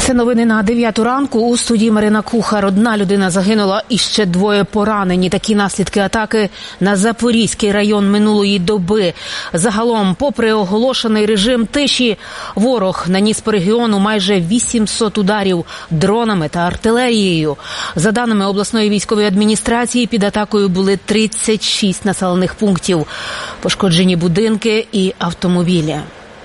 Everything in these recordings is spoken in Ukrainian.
Це новини на 9 ранку. У студії Марина Кухар. Одна людина загинула і ще двоє поранені. Такі наслідки атаки на Запорізький район минулої доби. Загалом, попри оголошений режим тиші, ворог наніс по регіону майже 800 ударів дронами та артилерією. За даними обласної військової адміністрації, під атакою були 36 населених пунктів. Пошкоджені будинки і автомобілі.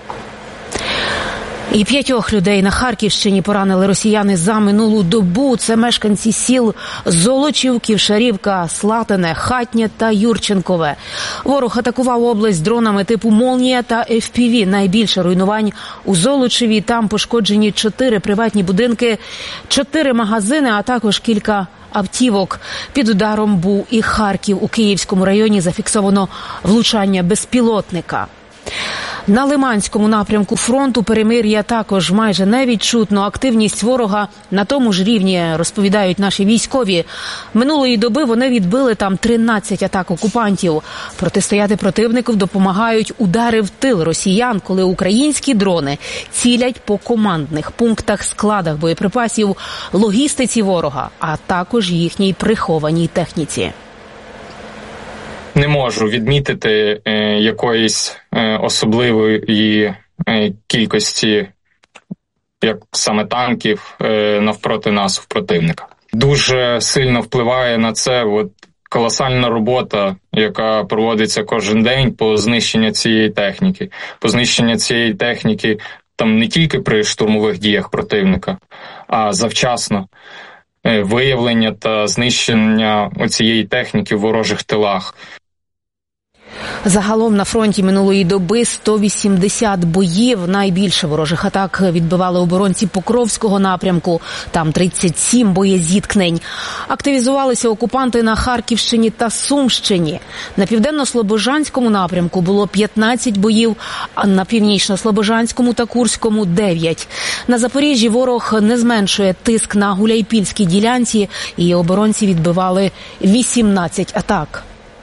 І 5 людей на Харківщині поранили росіяни за минулу добу. Це мешканці сіл Золочів, Ківшарівка, Слатине, Хатнє та Юрченкове. Ворог атакував область дронами типу «Молнія» та FPV. Найбільше руйнувань у Золочеві. Там пошкоджені 4 приватні будинки, 4 магазини, а також кілька автівок. Під ударом був і Харків. У Київському районі зафіксовано влучання безпілотника. На Лиманському напрямку фронту перемир'я також майже не відчутно. Активність ворога на тому ж рівні, розповідають наші військові. Минулої доби вони відбили там 13 атак окупантів. Протистояти противнику допомагають удари в тил росіян, коли українські дрони цілять по командних пунктах, складах боєприпасів, логістиці ворога, а також їхній прихованій техніці. Не можу відмітити якоїсь особливої кількості, як саме танків, навпроти нас, в противника. Дуже сильно впливає на це колосальна робота, яка проводиться кожен день по знищенню цієї техніки. По знищенню цієї техніки там не тільки при штурмових діях противника, а завчасно виявлення та знищення цієї техніки в ворожих тилах. Загалом на фронті минулої доби 180 боїв. Найбільше ворожих атак відбивали оборонці Покровського напрямку. Там 37 боєзіткнень. Активізувалися окупанти на Харківщині та Сумщині. На Південно-Слобожанському напрямку було 15 боїв, а на Північно-Слобожанському та Курському – 9. На Запоріжжі ворог не зменшує тиск на Гуляйпільській ділянці, і оборонці відбивали 18 атак.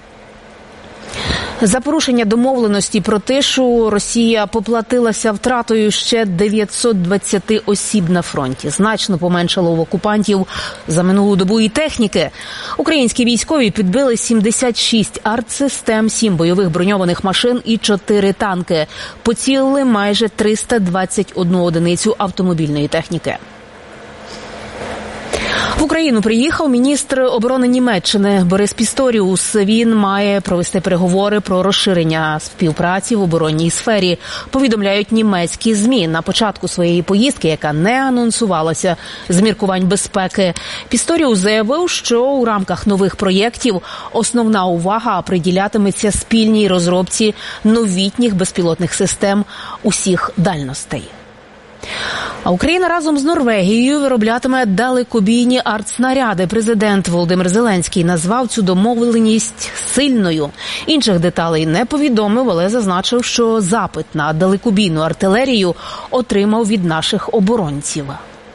За порушення домовленості про тишу Росія поплатилася втратою ще 920 осіб на фронті. Значно поменшало в окупантів за минулу добу і техніки. Українські військові підбили 76 артсистем, 7 бойових броньованих машин і 4 танки. Поцілили майже 321 одиницю автомобільної техніки. В Україну приїхав міністр оборони Німеччини Борис Пісторіус. Він має провести переговори про розширення співпраці в оборонній сфері, повідомляють німецькі ЗМІ. На початку своєї поїздки, яка не анонсувалася з міркувань безпеки, Пісторіус заявив, що у рамках нових проєктів основна увага приділятиметься спільній розробці новітніх безпілотних систем усіх дальностей. А Україна разом з Норвегією вироблятиме далекобійні артснаряди. Президент Володимир Зеленський назвав цю домовленість сильною. Інших деталей не повідомив, але зазначив, що запит на далекобійну артилерію отримав від наших оборонців.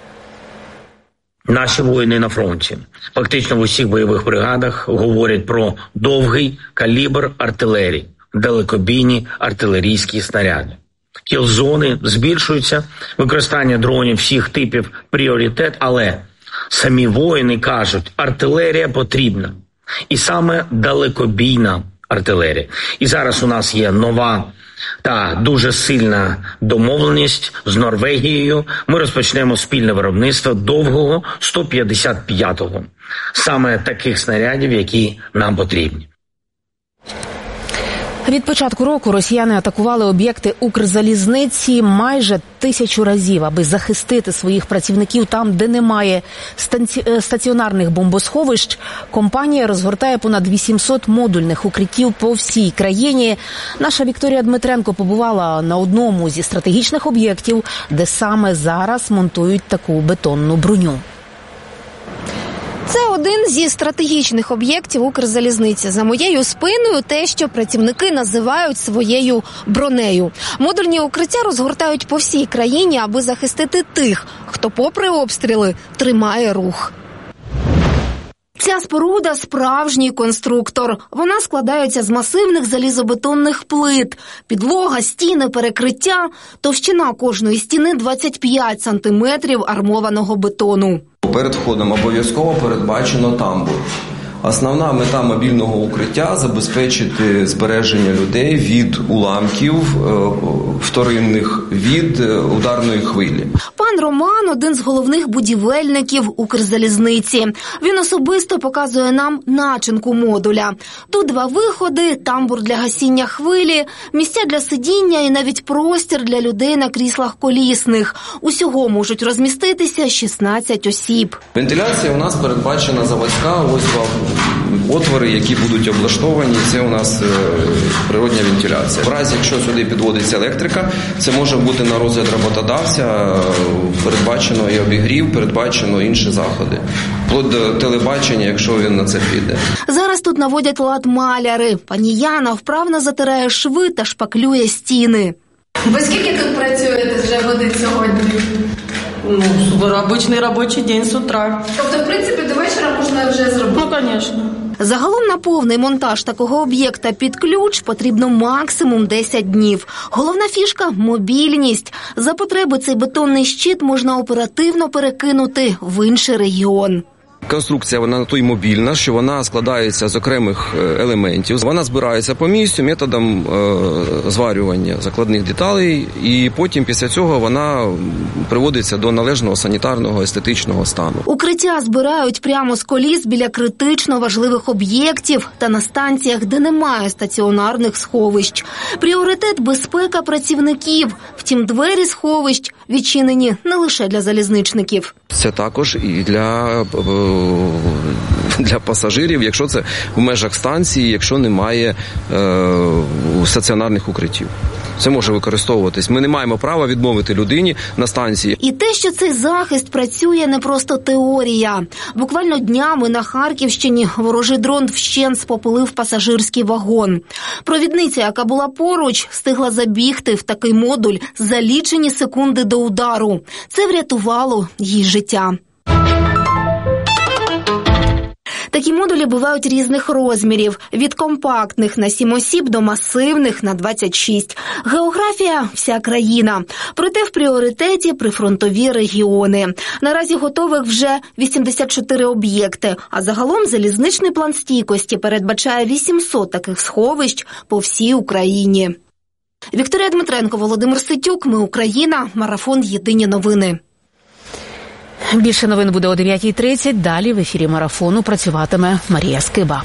Наші воїни на фронті, фактично в усіх бойових бригадах, говорять про довгий калібр артилерії, далекобійні артилерійські снаряди. Кілзони збільшуються, використання дронів всіх типів пріоритет, але самі воїни кажуть, артилерія потрібна. І саме далекобійна артилерія. І зараз у нас є нова та дуже сильна домовленість з Норвегією. Ми розпочнемо спільне виробництво довгого 155-го. Саме таких снарядів, які нам потрібні. Від початку року росіяни атакували об'єкти Укрзалізниці майже 1000 разів, аби захистити своїх працівників там, де немає стаціонарних бомбосховищ. Компанія розгортає понад 800 модульних укриттів по всій країні. Наша Вікторія Дмитренко побувала на одному зі стратегічних об'єктів, де саме зараз монтують таку бетонну броню. Це один зі стратегічних об'єктів Укрзалізниці. За моєю спиною те, що працівники називають своєю бронею. Модульні укриття розгортають по всій країні, аби захистити тих, хто попри обстріли тримає рух. Ця споруда – справжній конструктор. Вона складається з масивних залізобетонних плит. Підлога, стіни, перекриття. Товщина кожної стіни 25 сантиметрів армованого бетону. Перед входом обов'язково передбачено тамбур. Основна мета мобільного укриття – забезпечити збереження людей від уламків вторинних, від ударної хвилі. Пан Роман – один з головних будівельників Укрзалізниці. Він особисто показує нам начинку модуля. Тут 2 виходи, тамбур для гасіння хвилі, місця для сидіння і навіть простір для людей на кріслах колісних. Усього можуть розміститися 16 осіб. Вентиляція у нас передбачена заводська, ось отвори, які будуть облаштовані, це у нас природня вентиляція. В разі, якщо сюди підводиться електрика, це може бути на розгляд роботодавця, передбачено і обігрів, передбачено інші заходи. Вплоть до телебачення, якщо він на це піде. Зараз тут наводять лад маляри. Пані Яна вправно затирає шви та шпаклює стіни. Ви скільки тут працюєте вже годин сьогодні? Обычный рабочий день с утра. Тобто, в принципі, до вечора можна вже зробити? Ну, конечно. Загалом на повний монтаж такого об'єкта під ключ потрібно максимум 10 днів. Головна фішка – мобільність. За потреби цей бетонний щит можна оперативно перекинути в інший регіон. Конструкція, вона на то й мобільна, що вона складається з окремих елементів. Вона збирається по місцю методом зварювання закладних деталей, і потім після цього вона приводиться до належного санітарного, естетичного стану. Укриття збирають прямо з коліс біля критично важливих об'єктів та на станціях, де немає стаціонарних сховищ. Пріоритет – безпека працівників. Втім, двері сховищ відчинені не лише для залізничників. Це також і для пасажирів, якщо це в межах станції, якщо немає стаціонарних укриттів. Це може використовуватись. Ми не маємо права відмовити людині на станції. І те, що цей захист працює, не просто теорія. Буквально днями на Харківщині ворожий дрон вщент спопилив пасажирський вагон. Провідниця, яка була поруч, встигла забігти в такий модуль за лічені секунди до удару. Це врятувало їй життя. Такі модулі бувають різних розмірів – від компактних на 7 осіб до масивних на 26. Географія – вся країна. Проте в пріоритеті прифронтові регіони. Наразі готових вже 84 об'єкти, а загалом залізничний план стійкості передбачає 800 таких сховищ по всій Україні. Вікторія Дмитренко, Володимир Ситюк. Ми Україна. Марафон «Єдині новини». Більше новин буде о 9:30. Далі в ефірі марафону працюватиме Марія Скиба.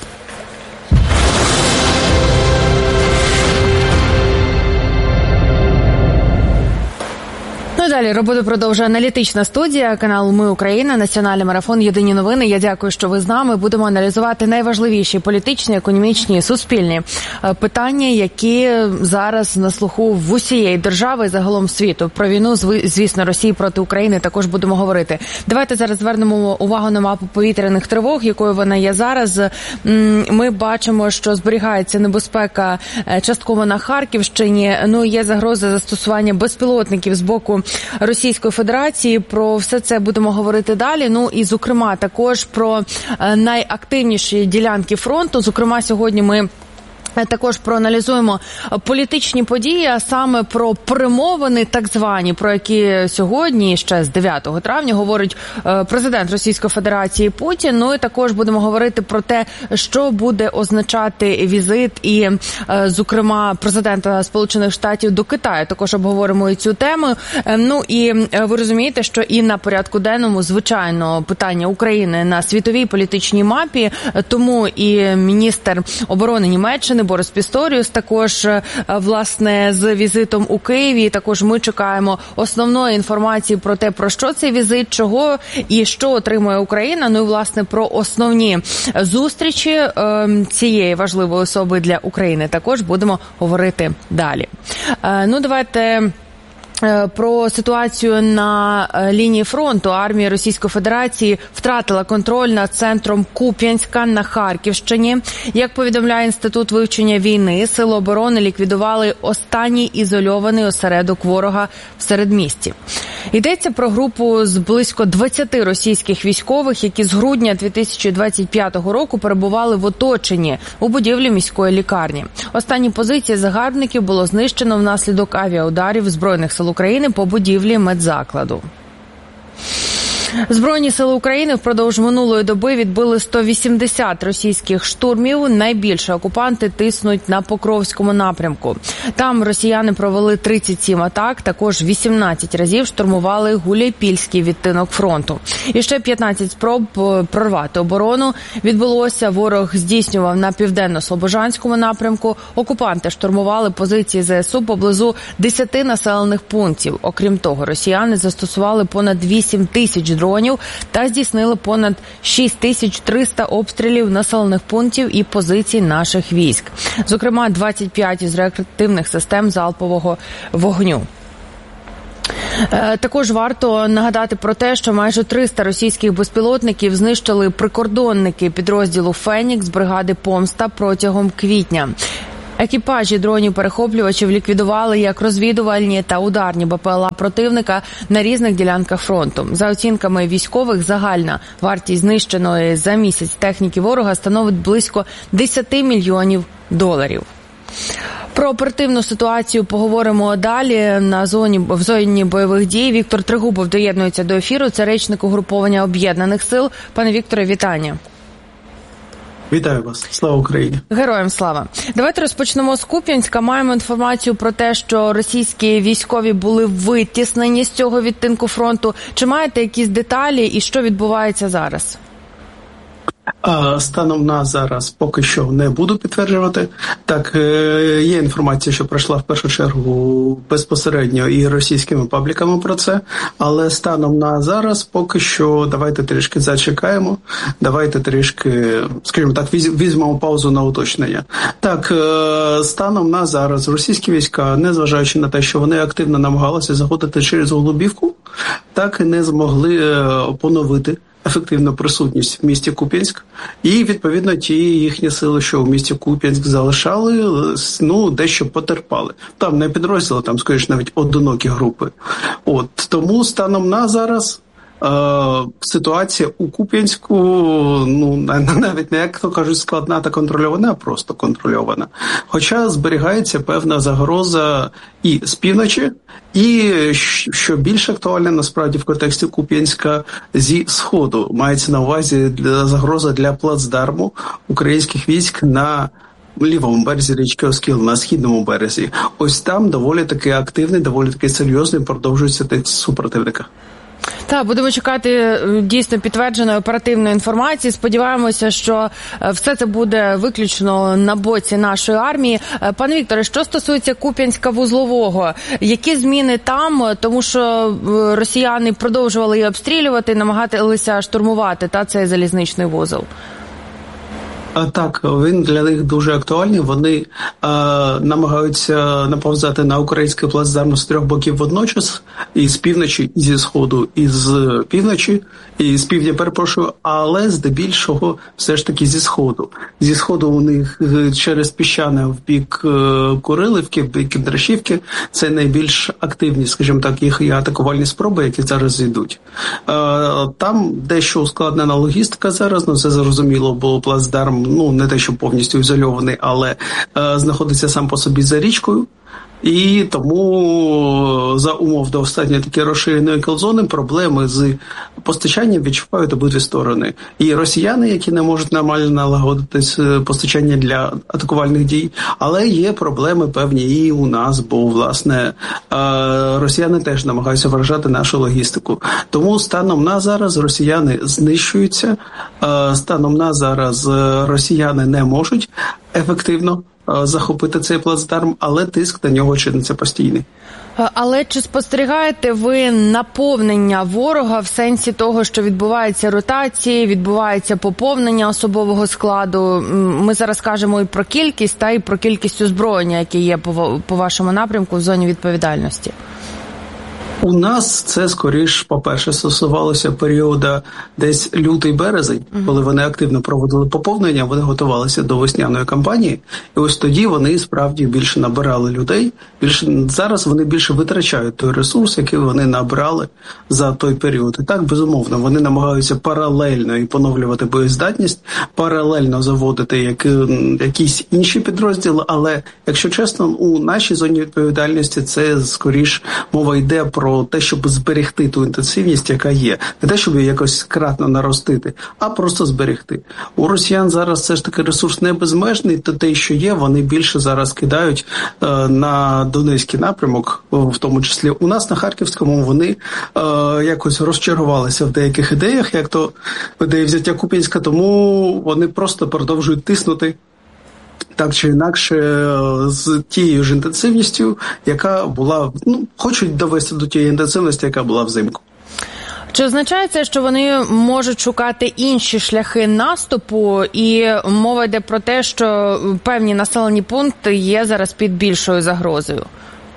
Ну, далі роботу продовжує аналітична студія, канал «Ми Україна», національний марафон «Єдині новини». Я дякую, що ви з нами. Будемо аналізувати найважливіші політичні, економічні, суспільні питання, які зараз на слуху в усієї держави і загалом світу. Про війну, звісно, Росії проти України також будемо говорити. Давайте зараз звернемо увагу на мапу повітряних тривог, якою вона є зараз. Ми бачимо, що зберігається небезпека частково на Харківщині. Ну, є загроза застосування безпілотників з боку Російської Федерації. Про все це будемо говорити далі. Ну і, зокрема, також про найактивніші ділянки фронту. Зокрема, сьогодні ми також проаналізуємо політичні події, а саме про перемовини так звані, про які сьогодні, ще з 9 травня, говорить президент Російської Федерації Путін. Ну і також будемо говорити про те, що буде означати візит і, зокрема, президента Сполучених Штатів до Китаю. Також обговоримо і цю тему. Ну і ви розумієте, що і на порядку денному, звичайно, питання України на світовій політичній мапі. Тому і міністр оборони Німеччини Борис Пісторіус також, власне, з візитом у Києві. Також ми чекаємо основної інформації про те, про що цей візит, чого і що отримує Україна. Ну і, власне, про основні зустрічі цієї важливої особи для України також будемо говорити далі. Ну, давайте про ситуацію на лінії фронту. Армія Російської Федерації втратила контроль над центром Куп'янська на Харківщині. Як повідомляє Інститут вивчення війни, Сили оборони ліквідували останній ізольований осередок ворога в середмісті. Йдеться про групу з близько 20 російських військових, які з грудня 2025 року перебували в оточенні у будівлі міської лікарні. Останні позиції загарбників було знищено внаслідок авіаударів Збройних сил України по будівлі медзакладу. Збройні сили України впродовж минулої доби відбили 180 російських штурмів. Найбільше окупанти тиснуть на Покровському напрямку. Там росіяни провели 37 атак, також 18 разів штурмували Гуляйпільський відтинок фронту. І ще 15 спроб прорвати оборону відбулося. Ворог здійснював на південно-слобожанському напрямку. Окупанти штурмували позиції ЗСУ поблизу 10 населених пунктів. Окрім того, росіяни застосували понад 8 тисяч дронів та здійснили понад 6300 обстрілів населених пунктів і позицій наших військ. Зокрема, 25 із реактивних систем залпового вогню. Також варто нагадати про те, що майже 300 російських безпілотників знищили прикордонники підрозділу «Фенікс» бригади «Помста» протягом квітня. Екіпажі дронів-перехоплювачів ліквідували як розвідувальні та ударні БПЛА противника на різних ділянках фронту. За оцінками військових, загальна вартість знищеної за місяць техніки ворога становить близько 10 мільйонів доларів. Про оперативну ситуацію поговоримо далі в зоні бойових дій. Віктор Трегубов доєднується до ефіру. Це речник угруповання Об'єднаних сил. Пане Вікторе, вітання. Вітаю вас. Слава Україні. Героям слава. Давайте розпочнемо з Куп'янська. Маємо інформацію про те, що російські військові були витіснені з цього відтинку фронту. Чи маєте якісь деталі і що відбувається зараз? Станом на зараз поки що не буду підтверджувати. Так, є інформація, що пройшла в першу чергу безпосередньо і російськими пабліками про це, але станом на зараз поки що давайте трішки зачекаємо, давайте трішки, скажімо так, візьмемо паузу на уточнення. Так, станом на зараз російські війська, незважаючи на те, що вони активно намагалися заходити через Голубівку, так і не змогли поновити ефективну присутність в місті Куп'янськ, і, відповідно, ті їхні сили, що в місті Куп'янськ залишали, дещо потерпали. Там не підрозділи, там, скоріш, навіть одинокі групи. Тому станом на зараз ситуація у Куп'янську, навіть не, як то кажуть, складна та контрольована, а просто контрольована. Хоча зберігається певна загроза і з півночі, і, що більш актуально, насправді, в контексті Куп'янська, зі сходу. Мається на увазі загроза для плацдарму українських військ на лівому березі річки Оскіл, на східному березі. Ось там доволі таки активний, доволі таки серйозний продовжується тиск супротивника. Так, будемо чекати дійсно підтвердженої оперативної інформації. Сподіваємося, що все це буде виключно на боці нашої армії. Пане Вікторе, що стосується Куп'янська вузлового, які зміни там? Тому що росіяни продовжували її обстрілювати, намагалися штурмувати цей залізничний вузол. Так, він для них дуже актуальний. Вони намагаються наповзати на український плацдарм з трьох боків водночас, і з півночі, і зі сходу, і з півночі, і з півдня, перепрошую, але здебільшого все ж таки зі сходу. Зі сходу у них через Піщане в бік Курилівки, в бік Кіндрашівки, це найбільш активні, скажімо так, їх і атакувальні спроби, які зараз йдуть. Там дещо ускладнена логістика зараз, це зрозуміло, бо плацдарм, не те, що повністю ізольований, але знаходиться сам по собі за річкою. І тому за умов достатньо такі розширеної кілзони проблеми з постачанням відчувають обидві сторони. І росіяни, які не можуть нормально налагодити постачання для атакувальних дій, але є проблеми певні і у нас, бо, власне, росіяни теж намагаються вражати нашу логістику. Тому станом на зараз росіяни знищуються, станом на зараз росіяни не можуть ефективно захопити цей плацдарм, але тиск на нього чиниться постійний. Але чи спостерігаєте ви наповнення ворога в сенсі того, що відбуваються ротації, відбувається поповнення особового складу? Ми зараз кажемо і про кількість, і про кількість озброєння, яке є по вашому напрямку в зоні відповідальності. У нас це, скоріш, по-перше, стосувалося періоду десь лютий-березень, коли вони активно проводили поповнення, вони готувалися до весняної кампанії, і ось тоді вони справді більше набирали людей, зараз вони більше витрачають той ресурс, який вони набрали за той період. І так, безумовно, вони намагаються паралельно і поновлювати боєздатність, паралельно заводити якісь інші підрозділи, але, якщо чесно, у нашій зоні відповідальності це, скоріш, мова йде про те, щоб зберегти ту інтенсивність, яка є. Не те, щоб її якось кратно наростити, а просто зберегти. У росіян зараз все ж таки ресурс не безмежний, то те, що є, вони більше зараз кидають на Донецький напрямок, в тому числі. У нас на Харківському вони якось розчарувалися в деяких ідеях, як то ідея взяття Куп'янська, тому вони просто продовжують тиснути так чи інакше з тією ж інтенсивністю, яка була, хочуть довести до тієї інтенсивності, яка була взимку. Чи означає це, що вони можуть шукати інші шляхи наступу, і мова йде про те, що певні населені пункти є зараз під більшою загрозою?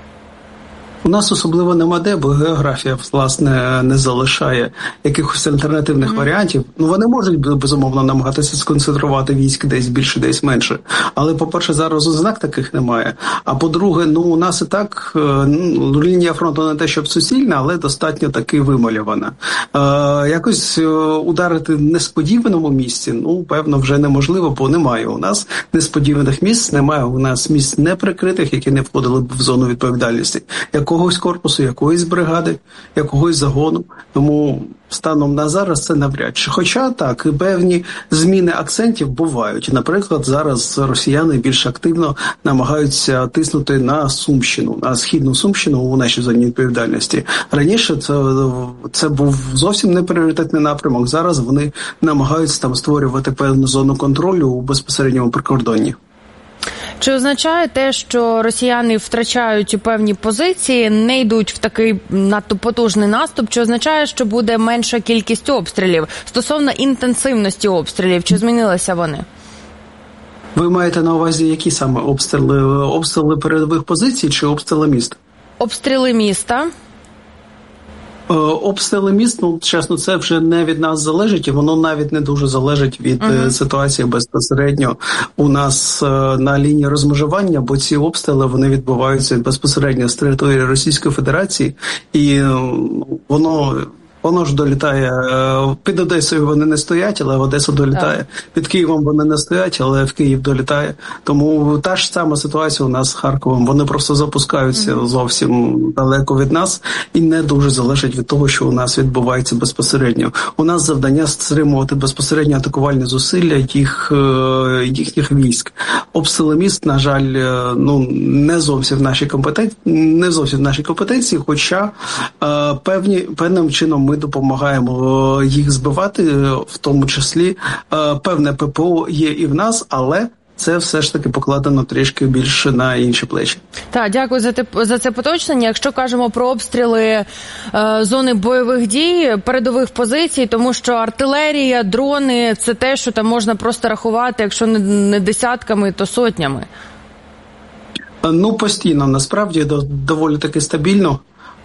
У нас особливо нема де, бо географія, власне, не залишає якихось альтернативних варіантів. Вони можуть, безумовно, намагатися сконцентрувати військ десь більше, десь менше. Але, по-перше, зараз ознак таких немає. А по-друге, у нас і так лінія фронту не те, щоб суцільна, але достатньо таки вималювана. Якось ударити в несподіваному місці, певно, вже неможливо, бо немає у нас несподіваних місць, немає у нас місць неприкритих, які не входили б в зону відповідальності. Якогось корпусу, якоїсь бригади, якогось загону. Тому станом на зараз це навряд чи. Хоча так, і певні зміни акцентів бувають. Наприклад, зараз росіяни більш активно намагаються тиснути на Сумщину, на східну Сумщину у нашій зоні відповідальності. Раніше це був зовсім не пріоритетний напрямок. Зараз вони намагаються там створювати певну зону контролю у безпосередньому прикордонні. Чи означає те, що росіяни втрачають певні позиції, не йдуть в такий надто потужний наступ, чи означає, що буде менша кількість обстрілів? Стосовно інтенсивності обстрілів, чи змінилися вони? Ви маєте на увазі, які саме обстріли? Обстріли передових позицій чи обстріли міста? Обстріли міста. Обстріли міст, чесно, це вже не від нас залежить, і воно навіть не дуже залежить від ситуації безпосередньо у нас на лінії розмежування, бо ці обстріли, вони відбуваються безпосередньо з території Російської Федерації, і воно ж долітає, під Одесою вони не стоять, але в Одесу долітає. Під Києвом вони не стоять, але в Київ долітає. Тому та ж сама ситуація у нас з Харковом. Вони просто запускаються зовсім далеко від нас і не дуже залежить від того, що у нас відбувається безпосередньо. У нас завдання стримувати безпосередньо атакувальні зусилля їхніх військ. Обстріли міст, на жаль, не зовсім в нашій компетенції, хоча певним чином ми допомагаємо їх збивати, в тому числі певне ППО є і в нас, але це все ж таки покладено трішки більше на інші плечі. Так, дякую за це поточнення. Якщо кажемо про обстріли зони бойових дій, передових позицій, тому що артилерія, дрони – це те, що там можна просто рахувати, якщо не десятками, то сотнями. Постійно, насправді, доволі таки стабільно.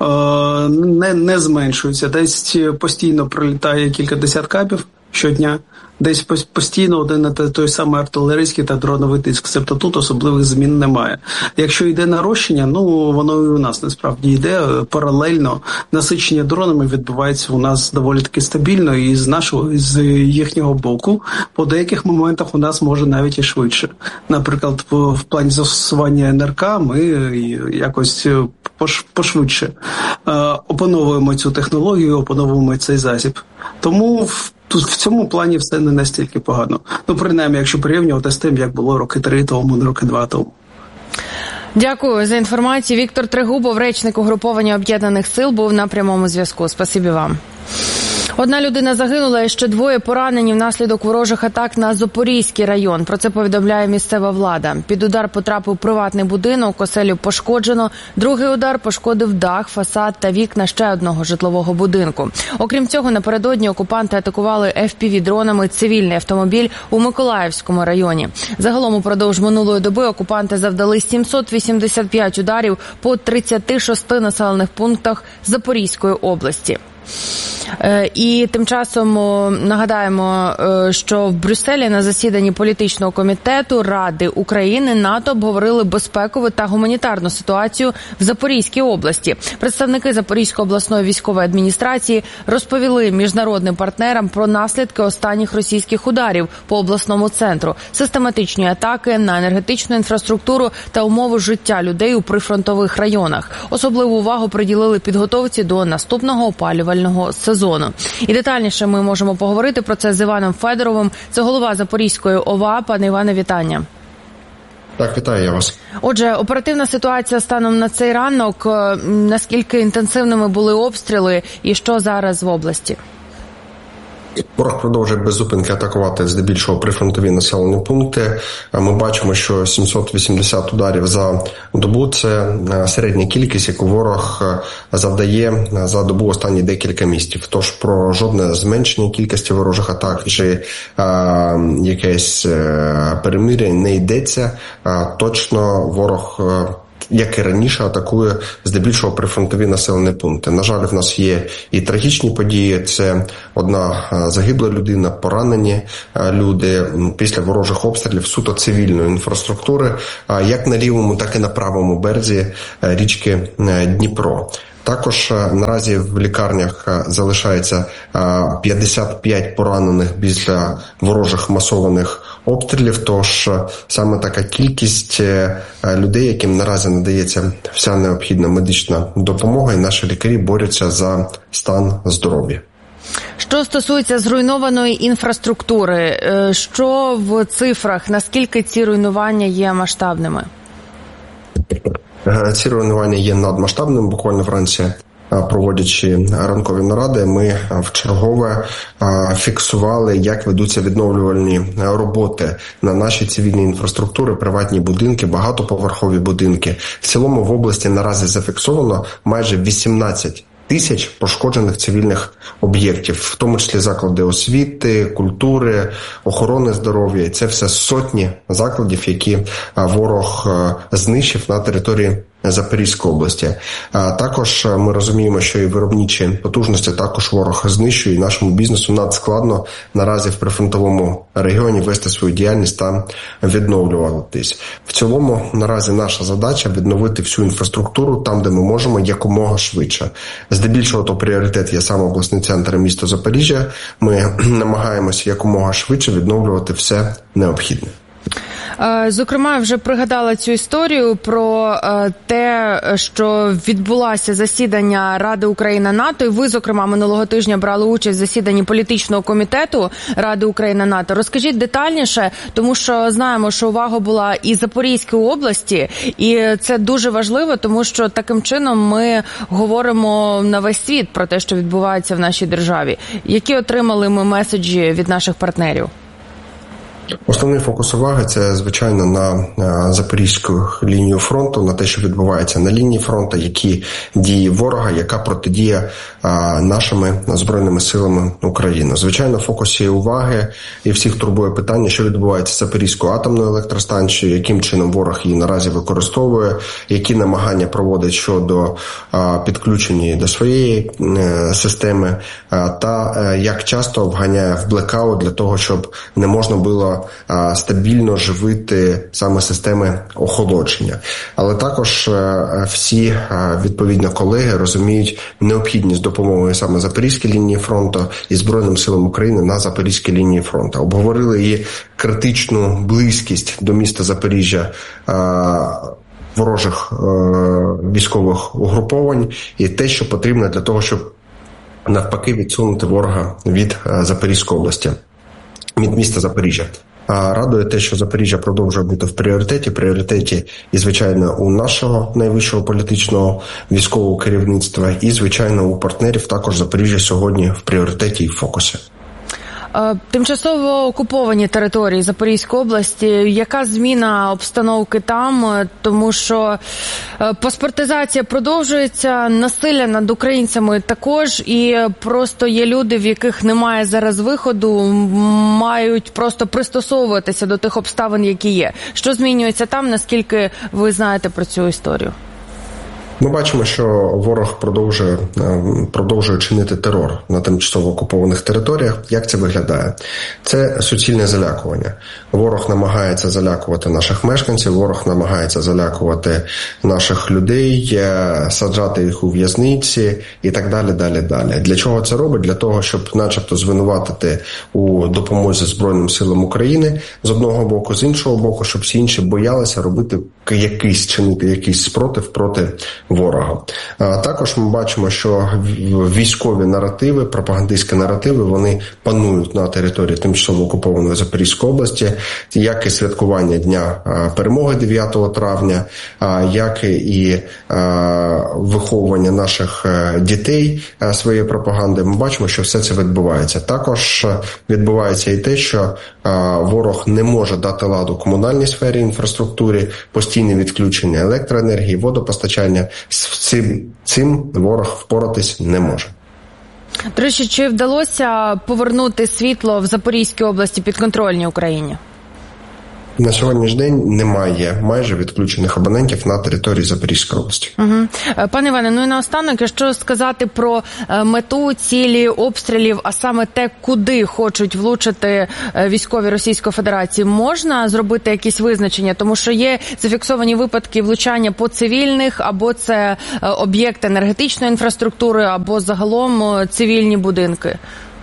Не зменшується. Десь постійно прилітає кілька десятків щодня, десь постійно один той самий артилерійський та дроновий тиск. Тобто тут особливих змін немає. Якщо йде нарощення, воно і у нас насправді йде паралельно. Насичення дронами відбувається у нас доволі таки стабільно, і з їхнього боку по деяких моментах у нас може навіть і швидше. Наприклад, в плані застосування НРК ми якось пошвидше опановуємо цю технологію, опановуємо цей засіб. Тому в цьому плані все не настільки погано. Принаймні, якщо порівнювати з тим, як було роки 3 тому, роки 2 тому. Дякую за інформацію. Віктор Трегубов, речник угруповання Об'єднаних сил, був на прямому зв'язку. Спасибі вам. Одна людина загинула і ще двоє поранені внаслідок ворожих атак на Запорізький район. Про це повідомляє місцева влада. Під удар потрапив приватний будинок, оселю пошкоджено. Другий удар пошкодив дах, фасад та вікна ще одного житлового будинку. Окрім цього, напередодні окупанти атакували FPV-дронами цивільний автомобіль у Миколаївському районі. Загалом упродовж минулої доби окупанти завдали 785 ударів по 36 населених пунктах Запорізької області. І тим часом нагадаємо, що в Брюсселі на засіданні політичного комітету Ради України НАТО обговорили безпекову та гуманітарну ситуацію в Запорізькій області. Представники Запорізької обласної військової адміністрації розповіли міжнародним партнерам про наслідки останніх російських ударів по обласному центру, систематичні атаки на енергетичну інфраструктуру та умови життя людей у прифронтових районах. Особливу увагу приділили підготовці до наступного опалювального сезону. І детальніше ми можемо поговорити про це з Іваном Федоровим. Це голова Запорізької ОВА. Пане Іване, вітання. Так, вітаю я вас. Отже, оперативна ситуація станом на цей ранок. Наскільки інтенсивними були обстріли і що зараз в області? Ворог продовжує без зупинки атакувати здебільшого прифронтові населені пункти. Ми бачимо, що 780 ударів за добу – це середня кількість, яку ворог завдає за добу останні декілька місяців. Тож про жодне зменшення кількості ворожих атак чи якесь перемир'я не йдеться. Точно ворог, як і раніше, атакує здебільшого прифронтові населені пункти. На жаль, в нас є і трагічні події. Це одна загибла людина, поранені люди після ворожих обстрілів суто цивільної інфраструктури, як на лівому, так і на правому березі річки Дніпро. Також наразі в лікарнях залишається 55 поранених після ворожих масованих обстрілів. Тож саме така кількість людей, яким наразі надається вся необхідна медична допомога, і наші лікарі борються за стан здоров'я. Що стосується зруйнованої інфраструктури, що в цифрах, наскільки ці руйнування є масштабними? Ці руйнування є надмасштабними. Буквально вранці, проводячи ранкові наради, ми вчергове фіксували, як ведуться відновлювальні роботи на нашій цивільній інфраструктурі, приватні будинки, багатоповерхові будинки. В цілому в області наразі зафіксовано майже 18 тисяч пошкоджених цивільних об'єктів, в тому числі заклади освіти, культури, охорони здоров'я. І це все сотні закладів, які ворог знищив на території Запорізької області. Також ми розуміємо, що і виробничі потужності також ворог знищує, і нашому бізнесу надскладно наразі в прифронтовому регіоні вести свою діяльність та відновлюватись. В цілому наразі наша задача відновити всю інфраструктуру там, де ми можемо, якомога швидше. Здебільшого то пріоритет є саме обласний центр міста Запоріжжя. Ми намагаємося якомога швидше відновлювати все необхідне. Зокрема, вже пригадала цю історію про те, що відбулося засідання Ради Україна-НАТО, і ви, зокрема, минулого тижня брали участь в засіданні політичного комітету Ради Україна-НАТО. Розкажіть детальніше, тому що знаємо, що увага була і Запорізької області, і це дуже важливо, тому що таким чином ми говоримо на весь світ про те, що відбувається в нашій державі. Які отримали ми меседжі від наших партнерів? Основний фокус уваги – це, звичайно, на Запорізьку лінію фронту, на те, що відбувається на лінії фронту, які дії ворога, яка протидія нашими Збройними силами України. Звичайно, в фокусі уваги і всіх турбує питання, що відбувається з Запорізькою атомною електростанцією, яким чином ворог її наразі використовує, які намагання проводить щодо підключення до своєї системи, та як часто вганяє в блекаут для того, щоб не можна було стабільно живити саме системи охолодження. Але також всі, відповідно, колеги розуміють необхідність допомоги саме Запорізькій лінії фронту і Збройним силам України на Запорізькій лінії фронту. Обговорили і критичну близькість до міста Запоріжжя ворожих військових угруповань і те, що потрібно для того, щоб навпаки відсунути ворога від Запорізької області, від міста Запоріжжя. Радує те, що Запоріжжя продовжує бути в пріоритеті і, звичайно, у нашого найвищого політичного військового керівництва, і, звичайно, у партнерів також Запоріжжя сьогодні в пріоритеті і в фокусі. Тимчасово окуповані території Запорізької області. Яка зміна обстановки там? Тому що паспортизація продовжується, насилля над українцями також, і просто є люди, в яких немає зараз виходу, мають просто пристосовуватися до тих обставин, які є. Що змінюється там? Наскільки ви знаєте про цю історію? Ми бачимо, що ворог продовжує чинити терор на тимчасово окупованих територіях. Як це виглядає? Це суцільне залякування. Ворог намагається залякувати наших мешканців, ворог намагається залякувати наших людей, саджати їх у в'язниці і так далі. Для чого це робить? Для того, щоб начебто звинуватити у допомозі Збройним силам України з одного боку, з іншого боку, щоб всі інші боялися чинити якийсь спротив проти ворога. Також ми бачимо, що військові наративи, пропагандистські наративи, вони панують на території тимчасово окупованої Запорізької області, як і святкування Дня перемоги 9 травня, як і виховування наших дітей своєї пропаганди. Ми бачимо, що все це відбувається. Також відбувається і те, що ворог не може дати ладу комунальній сфері, інфраструктурі, постійне відключення електроенергії, водопостачання. З цим ворог впоратись не може. До речі, чи вдалося повернути світло в Запорізькій області підконтрольній Україні? На сьогоднішній день немає майже відключених абонентів на території Запорізької області. Пане Іване, ну і наостанок, якщо сказати про мету, цілі обстрілів, а саме те, куди хочуть влучити військові Російської Федерації, можна зробити якісь визначення? Тому що є зафіксовані випадки влучання по цивільних, або це об'єкти енергетичної інфраструктури, або загалом цивільні будинки.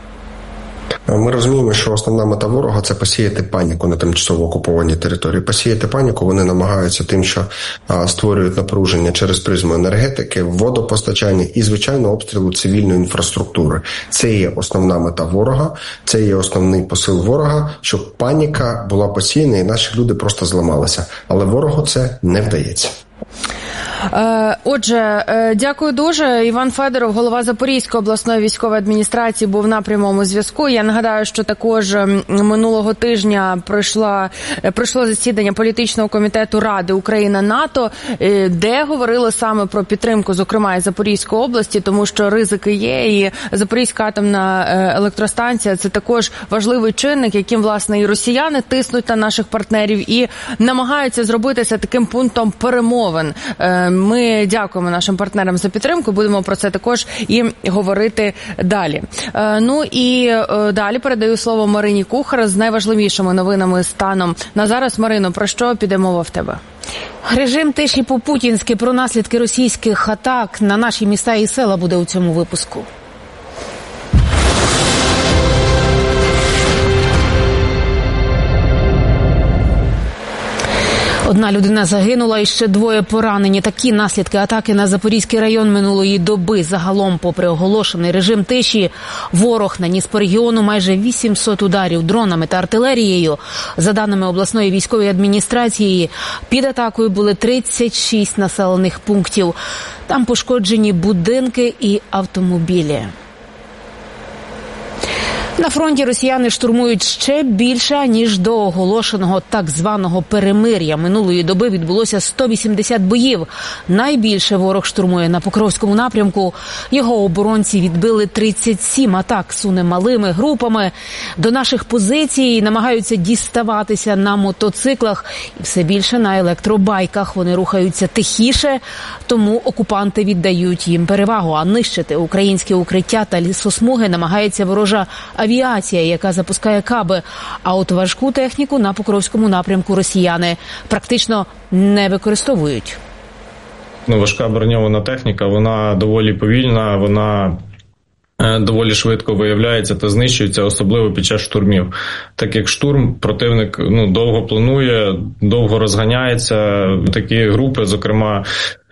Ми розуміємо, що основна мета ворога – це посіяти паніку на тимчасово окупованій території. Посіяти паніку вони намагаються тим, що створюють напруження через призму енергетики, водопостачання і, звичайно, обстрілу цивільної інфраструктури. Це є основна мета ворога, це є основний посил ворога, щоб паніка була посіяна і наші люди просто зламалися. Але ворогу це не вдається. Отже, дякую дуже. Іван Федоров, голова Запорізької обласної військової адміністрації, був на прямому зв'язку. Я нагадаю, що також минулого тижня пройшло засідання політичного комітету Ради Україна-НАТО, де говорили саме про підтримку, зокрема, і Запорізької області, тому що ризики є, і Запорізька атомна електростанція – це також важливий чинник, яким, власне, і росіяни тиснуть на наших партнерів і намагаються зробити це таким пунктом перемовин. Ми дякуємо нашим партнерам за підтримку, будемо про це також і говорити далі. Ну і далі передаю слово Марині Кухар з найважливішими новинами станом на зараз. Марино, про що піде мова в тебе? Режим тиші по-путінськи про наслідки російських атак на наші міста і села буде у цьому випуску. Одна людина загинула і ще двоє поранені. Такі наслідки атаки на Запорізький район минулої доби. Загалом, попри оголошений режим тиші, ворог наніс по регіону майже 800 ударів дронами та артилерією. За даними обласної військової адміністрації, під атакою були 36 населених пунктів. Там пошкоджені будинки і автомобілі. На фронті росіяни штурмують ще більше, ніж до оголошеного так званого перемир'я. Минулої доби відбулося 180 боїв. Найбільше ворог штурмує на Покровському напрямку. Його оборонці відбили 37 атак суне малими групами. До наших позицій намагаються діставатися на мотоциклах і все більше на електробайках. Вони рухаються тихіше, тому окупанти віддають їм перевагу. А нищити українські укриття та лісосмуги намагається ворожа авіація, яка запускає каби, а от важку техніку на Покровському напрямку росіяни практично не використовують. Важка броньована техніка, вона доволі повільна, вона доволі швидко виявляється та знищується, особливо під час штурмів. Так як штурм, противник довго планує, довго розганяється. Такі групи, зокрема,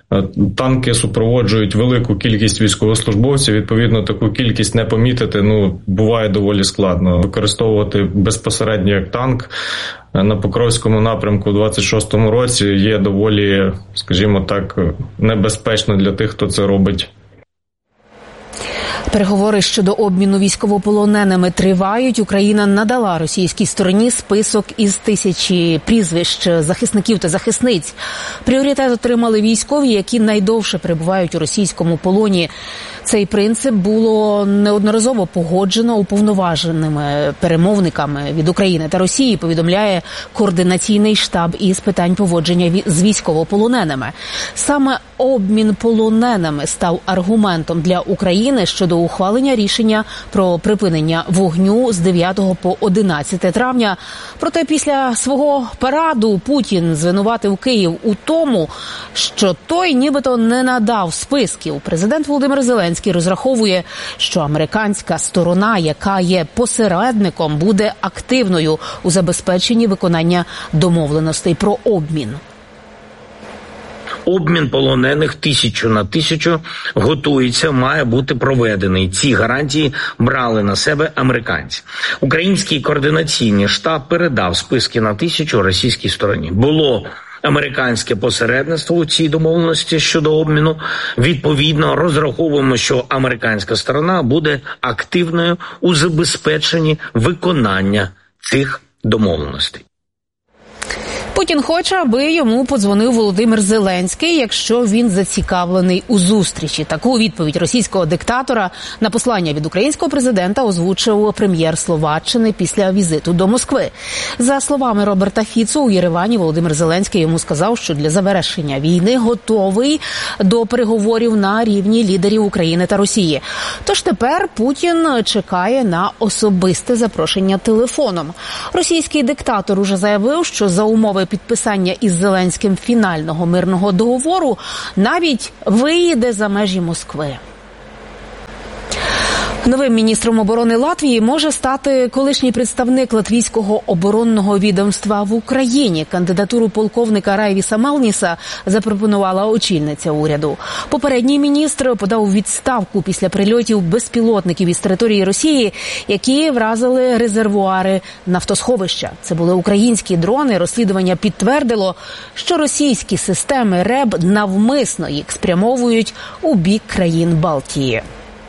Танки супроводжують велику кількість військовослужбовців, відповідно, таку кількість не помітити, буває доволі складно. Використовувати безпосередньо як танк на Покровському напрямку у 26-му році є доволі, скажімо так, небезпечно для тих, хто це робить. Переговори щодо обміну військовополоненими тривають. Україна надала російській стороні список із 1000 прізвищ захисників та захисниць. Пріоритет отримали військові, які найдовше перебувають у російському полоні. Цей принцип було неодноразово погоджено уповноваженими перемовниками від України та Росії, повідомляє координаційний штаб із питань поводження з військовополоненими. Саме обмін полоненими став аргументом для України щодо ухвалення рішення про припинення вогню з 9 по 11 травня. Проте після свого параду Путін звинуватив Київ у тому, що той нібито не надав списків. Президент Володимир Зеленський розраховує, що американська сторона, яка є посередником, буде активною у забезпеченні виконання домовленостей про обмін. Обмін полонених 1000 на 1000 готується, має бути проведений. Ці гарантії брали на себе американці. Український координаційний штаб передав списки на 1000 російській стороні. Було американське посередництво у цій домовленості щодо обміну. Відповідно, розраховуємо, що американська сторона буде активною у забезпеченні виконання цих домовленостей. Путін хоче, аби йому подзвонив Володимир Зеленський, якщо він зацікавлений у зустрічі. Таку відповідь російського диктатора на послання від українського президента озвучив прем'єр Словаччини після візиту до Москви. За словами Роберта Фіцо, у Єревані Володимир Зеленський йому сказав, що для завершення війни готовий до переговорів на рівні лідерів України та Росії. Тож тепер Путін чекає на особисте запрошення телефоном. Російський диктатор уже заявив, що за умови підписання із Зеленським фінального мирного договору навіть виїде за межі Москви. Новим міністром оборони Латвії може стати колишній представник латвійського оборонного відомства в Україні. Кандидатуру полковника Райвіса Малніса запропонувала очільниця уряду. Попередній міністр подав у відставку після прильотів безпілотників із території Росії, які вразили резервуари нафтосховища. Це були українські дрони. Розслідування підтвердило, що російські системи РЕБ навмисно їх спрямовують у бік країн Балтії.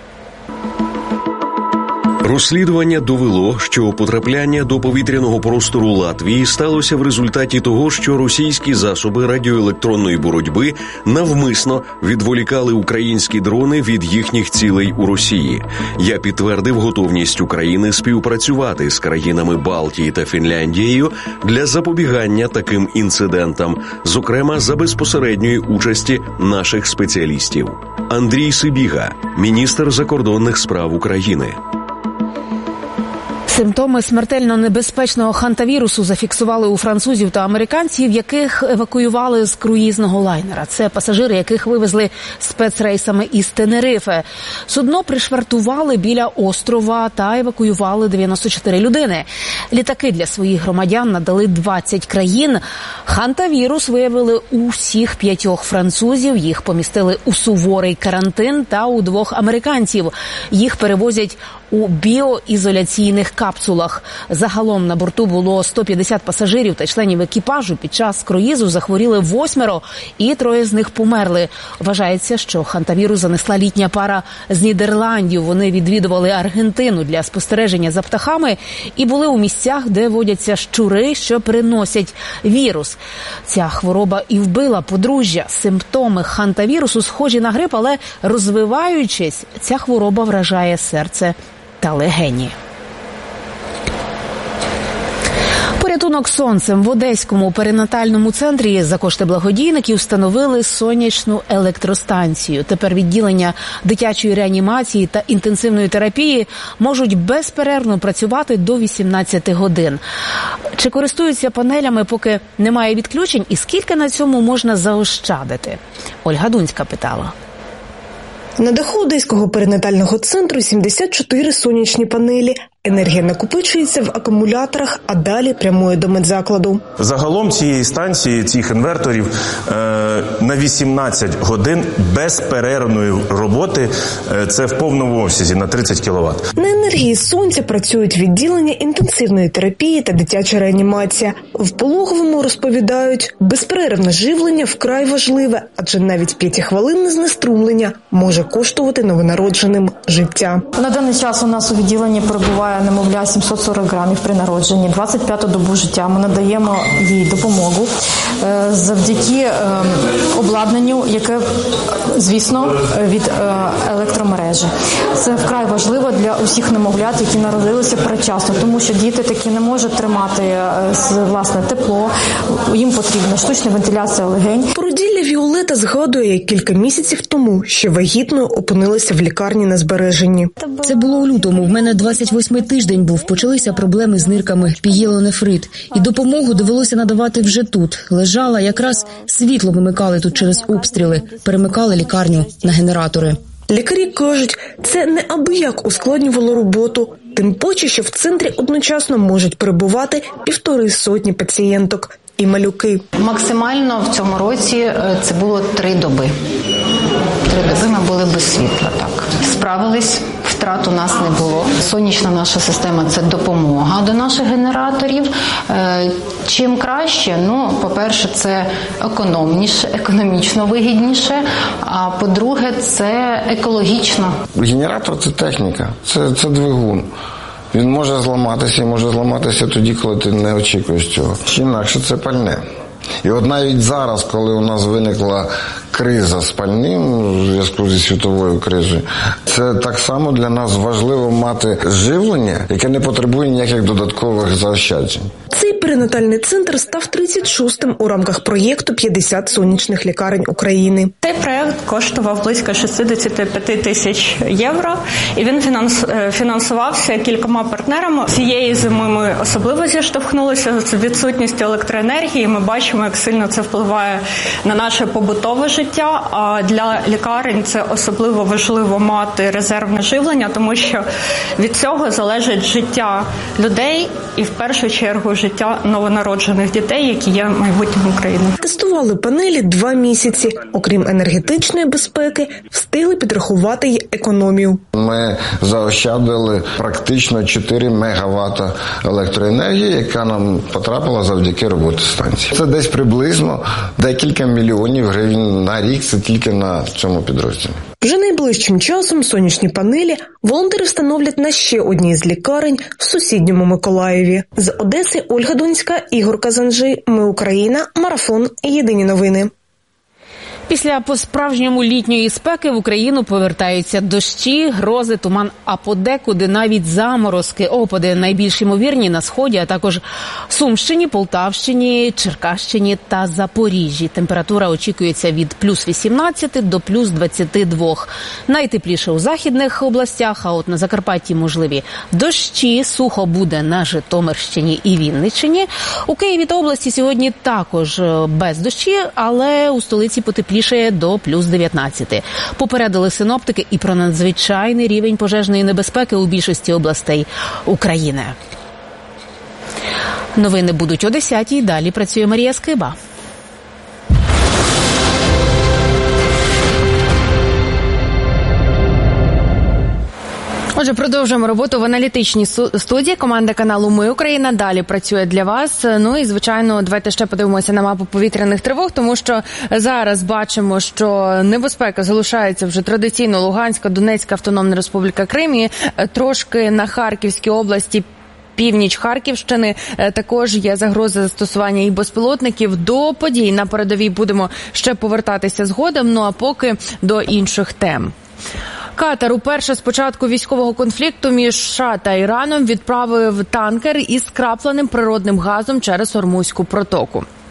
Розслідування довело, що потрапляння до повітряного простору Латвії сталося в результаті того, що російські засоби радіоелектронної боротьби навмисно відволікали українські дрони від їхніх цілей у Росії. Я підтвердив готовність України співпрацювати з країнами Балтії та Фінляндією для запобігання таким інцидентам, зокрема за безпосередньої участі наших спеціалістів. Андрій Сибіга, міністр закордонних справ України. Симптоми смертельно небезпечного хантавірусу зафіксували у французів та американців, яких евакуювали з круїзного лайнера. Це пасажири, яких вивезли спецрейсами із Тенерифе. Судно пришвартували біля острова та евакуювали 94 людини. Літаки для своїх громадян надали 20 країн. Хантавірус виявили у всіх 5 французів. Їх помістили у суворий карантин та у 2 американців. Їх перевозять у біоізоляційних капсулах. Загалом на борту було 150 пасажирів та членів екіпажу. Під час круїзу захворіли 8 і 3 з них померли. Вважається, що хантавірус занесла літня пара з Нідерландів. Вони відвідували Аргентину для спостереження за птахами і були у місцях, де водяться щури, що переносять вірус. Ця хвороба і вбила подружжя. Симптоми хантавірусу схожі на грип, але розвиваючись, ця хвороба вражає серце та легені. Порятунок сонцем в Одеському перинатальному центрі за кошти благодійників встановили сонячну електростанцію. Тепер відділення дитячої реанімації та інтенсивної терапії можуть безперервно працювати до 18 годин. Чи користуються панелями, поки немає відключень, і скільки на цьому можна заощадити? Ольга Дунська питала. На даху Одеського перинатального центру 74 сонячні панелі, Енергія накопичується в акумуляторах, а далі прямує до медзакладу. Загалом цієї станції, цих інверторів на 18 годин безперервної роботи, це в повному обсязі на 30 кВт. На енергії сонця працюють відділення інтенсивної терапії та дитяча реанімація. В пологовому розповідають, безперервне живлення вкрай важливе, адже навіть 5-хвилинне знеструмлення може коштувати новонародженим життя. На даний час у нас у відділенні перебуває немовля 740 грамів при народженні, 25-ту добу життя. Ми надаємо їй допомогу завдяки обладнанню, яке, звісно, від електромережі. Це вкрай важливо для усіх немовлят, які народилися передчасно, тому що діти такі не можуть тримати власне тепло, їм потрібна штучна вентиляція легень. Породілля Віолета згадує, як кілька місяців тому, що вагітною опинилася в лікарні на збереженні. Це було у лютому. В мене 28-й тиждень був. Почалися проблеми з нирками, пієлонефрит. І допомогу довелося надавати вже тут. Лежала, якраз світло вимикали тут через обстріли. Перемикали лікарню на генератори. Лікарі кажуть, це неабияк ускладнювало роботу. Тим паче, що в центрі одночасно можуть перебувати 150 пацієнток. І малюки. Максимально в цьому році це було 3 доби. 3 доби ми були без світла, так. Справились, втрат у нас не було. Сонячна наша система – це допомога до наших генераторів. Чим краще? По-перше, це економічно вигідніше, а по-друге, це екологічно. Генератор – це техніка, це двигун. Він може зламатися, і може зламатися тоді, коли ти не очікуєш цього. Чи інакше це пальне. І от навіть зараз, коли у нас виникла криза з пальним у зв'язку зі світовою кризою, це так само для нас важливо мати живлення, яке не потребує ніяких додаткових заощаджень. Цей перинатальний центр став 36-м у рамках проєкту «50 сонячних лікарень України». Цей проєкт коштував близько 65 тисяч євро, і він фінансувався кількома партнерами. Цієї зими ми особливо зіштовхнулися з відсутністю електроенергії. Ми бачимо, як сильно це впливає на наше побутове життя, а для лікарень це особливо важливо мати резервне живлення, тому що від цього залежить життя людей і в першу чергу життя новонароджених дітей, які є майбутнім України. Тестували панелі 2 місяці. Окрім енергетичної безпеки, встигли підрахувати й економію. Ми заощадили практично 4 МВт електроенергії, яка нам потрапила завдяки роботі станції. Це десь приблизно декілька мільйонів гривень на рік, це тільки на цьому підрозділі. Вже найближчим часом сонячні панелі волонтери встановлять на ще одній з лікарень в сусідньому Миколаєві. З Одеси Ольга Донська, Ігор Казанжи. Ми Україна. Марафон. Єдині новини. Після по-справжньому літньої спеки в Україну повертаються дощі, грози, туман, а подекуди навіть заморозки. Опади найбільш ймовірні на Сході, а також Сумщині, Полтавщині, Черкащині та Запоріжжі. Температура очікується від плюс 18 до плюс 22. Найтепліше у західних областях, а от на Закарпатті можливі дощі. Сухо буде на Житомирщині і Вінниччині. У Києві та області сьогодні також без дощі, але у столиці потепліше до плюс 19. Попередили синоптики і про надзвичайний рівень пожежної небезпеки у більшості областей України. Новини будуть о 10-й. Далі працює Марія Скиба. Отже, продовжуємо роботу в аналітичній студії. Команда каналу «Ми Україна» далі працює для вас. Ну і, звичайно, давайте ще подивимося на мапу повітряних тривог, тому що зараз бачимо, що небезпека залишається вже традиційно Луганська, Донецька Автономна Республіка Крим і трошки на Харківській області, північ Харківщини. Також є загроза застосування і безпілотників. До подій на передовій будемо ще повертатися згодом, ну а поки до інших тем. Катар уперше з початку військового конфлікту між США та Іраном відправив танкер із скрапленим природним газом через Ормузьку протоку.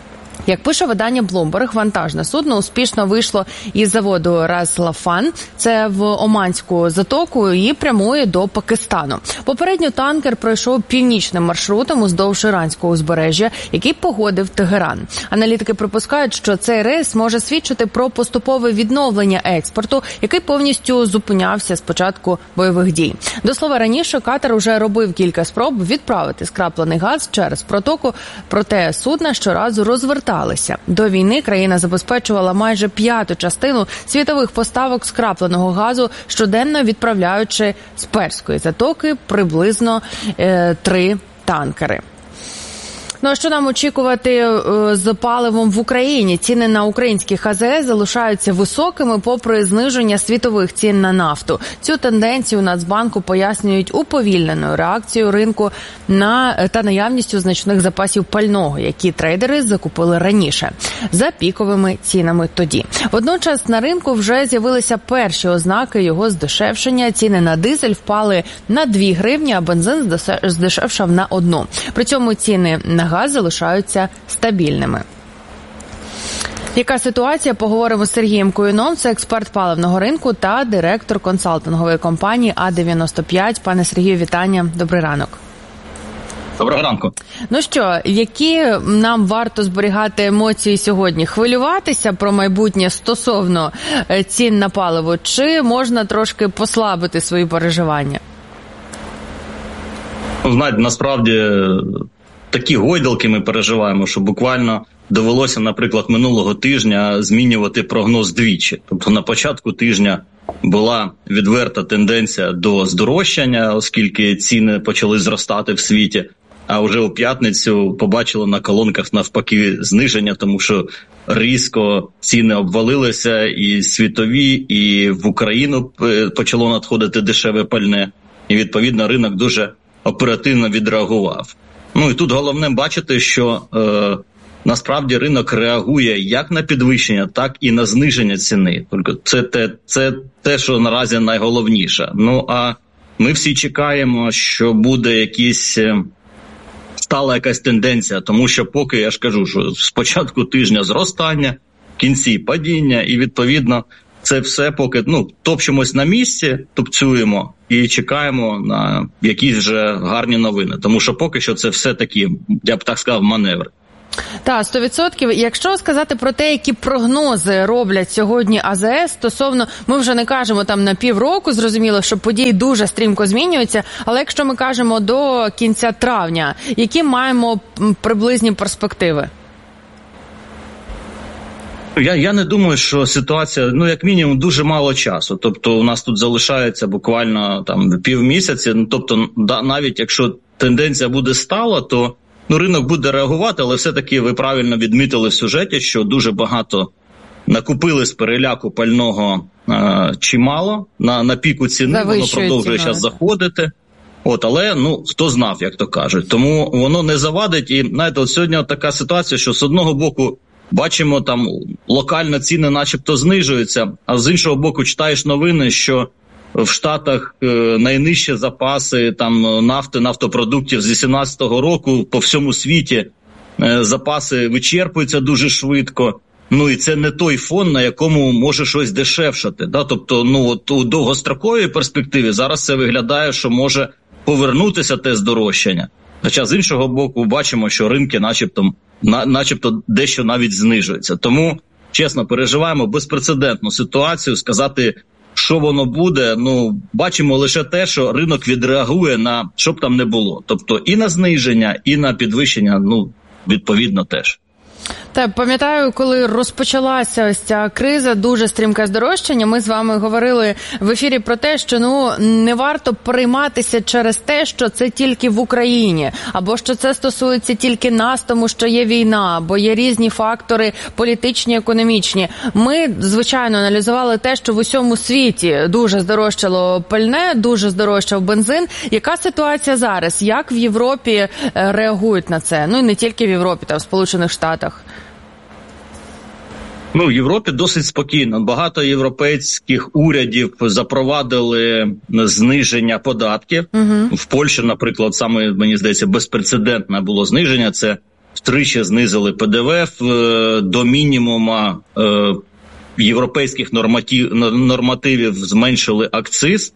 Як пише видання Bloomberg, вантажне судно успішно вийшло із заводу Рас-Лафан, це в Оманську затоку, і прямує до Пакистану. Попередньо танкер пройшов північним маршрутом уздовж іранського узбережжя, який погодив Тегеран. Аналітики припускають, що цей рейс може свідчити про поступове відновлення експорту, який повністю зупинявся з початку бойових дій. До слова, раніше Катар уже робив кілька спроб відправити скраплений газ через протоку, проте судна щоразу розверталися. До війни країна забезпечувала майже 1/5 світових поставок скрапленого газу, щоденно відправляючи з Перської затоки приблизно 3 танкери. Ну а що нам очікувати з паливом в Україні? Ціни на українських АЗС залишаються високими попри зниження світових цін на нафту. Цю тенденцію Нацбанку пояснюють уповільненою реакцією ринку та наявністю значних запасів пального, які трейдери закупили раніше, за піковими цінами тоді. Водночас на ринку вже з'явилися перші ознаки його здешевшення. Ціни на дизель впали на 2 гривні, а бензин здешевшав на 1. При цьому ціни на газ залишаються стабільними. Яка ситуація? Поговоримо з Сергієм Куюном. Це експерт паливного ринку та директор консалтингової компанії А-95. Пане Сергію, вітання. Добрий ранок. Доброго ранку. Ну що, які нам варто зберігати емоції сьогодні? Хвилюватися про майбутнє стосовно цін на паливо? Чи можна трошки послабити свої переживання? Знаєте, насправді такі гойдалки ми переживаємо, що буквально довелося, наприклад, минулого тижня змінювати прогноз двічі. Тобто на початку тижня була відверта тенденція до здорожчання, оскільки ціни почали зростати в світі, а вже у п'ятницю побачили на колонках навпаки зниження, тому що різко ціни обвалилися і світові, і в Україну почало надходити дешеве пальне, і відповідно ринок дуже оперативно відреагував. Ну і тут головне бачити, що насправді ринок реагує як на підвищення, так і на зниження ціни. Це те, що наразі найголовніше. Ну а ми всі чекаємо, що буде стала якась тенденція, тому що поки, я ж кажу, що з початку тижня зростання, в кінці падіння, і відповідно це все поки топчемось на місці, тупцюємо і чекаємо на якісь вже гарні новини. Тому що поки що це все такі, я б так сказав, маневри. Так, 100%. Якщо сказати про те, які прогнози роблять сьогодні АЗС стосовно, ми вже не кажемо там на півроку, зрозуміло, що події дуже стрімко змінюються, але якщо ми кажемо до кінця травня, які маємо приблизні перспективи? Я не думаю, що ситуація, як мінімум, дуже мало часу. Тобто у нас тут залишається буквально півмісяця. Тобто навіть якщо тенденція буде стала, то ринок буде реагувати, але все-таки ви правильно відмітили в сюжеті, що дуже багато накупили з переляку пального чимало на піку ціни, воно продовжує зараз заходити. Але, хто знав, як то кажуть. Тому воно не завадить. І, знаєте, сьогодні така ситуація, що з одного боку бачимо, там локально ціни начебто знижуються, а з іншого боку читаєш новини, що в Штатах найнижчі запаси нафти, нафтопродуктів з 2018 року по всьому світі. Запаси вичерпуються дуже швидко. І це не той фон, на якому може щось дешевшати. Да? Тобто, у довгостроковій перспективі зараз це виглядає, що може повернутися те здорожчання. Хоча з іншого боку бачимо, що ринки начебто дещо навіть знижуються. Тому, чесно, переживаємо безпрецедентну ситуацію. Сказати, що воно буде, бачимо лише те, що ринок відреагує на що б там не було. Тобто і на зниження, і на підвищення, відповідно теж. Так, пам'ятаю, коли розпочалася ось ця криза, дуже стрімке здорожчання, ми з вами говорили в ефірі про те, що не варто перейматися через те, що це тільки в Україні, або що це стосується тільки нас, тому що є війна, або є різні фактори політичні, економічні. Ми, звичайно, аналізували те, що в усьому світі дуже здорожчало пальне, дуже здорожчав бензин. Яка ситуація зараз? Як в Європі реагують на це? І не тільки в Європі, в Сполучених Штатах. В Європі досить спокійно. Багато європейських урядів запровадили зниження податків. В Польщі, наприклад, саме, мені здається, безпрецедентне було зниження. Це втричі знизили ПДВ, до мінімума європейських нормативів зменшили акциз.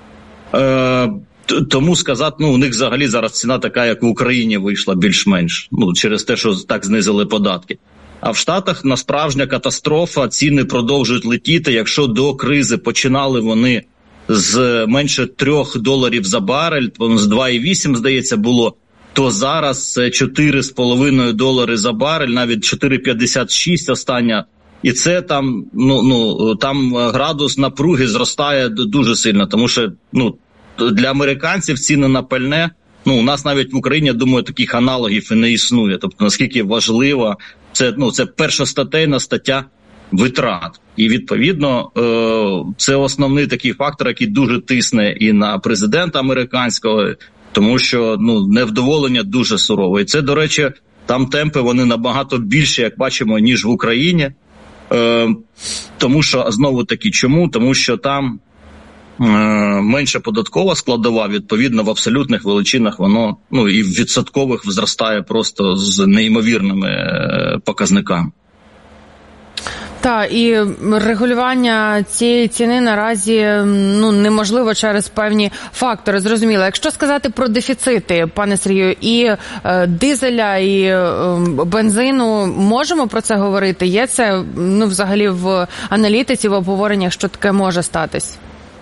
Тому сказати, у них взагалі зараз ціна така, як в Україні вийшла більш-менш, через те, що так знизили податки. А в Штатах справжня катастрофа, ціни продовжують летіти. Якщо до кризи починали вони з менше $3 за барель, з 2,8, здається, було, то зараз це $4,5 за барель, навіть 4,56 остання. І це там, там градус напруги зростає дуже сильно, тому що, для американців ціни на пальне, у нас навіть в Україні, я думаю, таких аналогів і не існує. Тобто, наскільки важлива, це першостатейна стаття витрат. І, відповідно, це основний такий фактор, який дуже тисне і на президента американського, тому що, невдоволення дуже сурове. І це, до речі, там темпи, вони набагато більші, як бачимо, ніж в Україні. Тому що, знову-таки, чому? Тому що там менше податкова складова, відповідно, в абсолютних величинах воно, і в відсоткових зростає просто з неймовірними показниками. Так, і регулювання цієї ціни наразі неможливо через певні фактори. Зрозуміло. Якщо сказати про дефіцити, пане Сергію, і дизеля, і бензину, можемо про це говорити? Є це взагалі в аналітиці, в обговореннях, що таке може статись?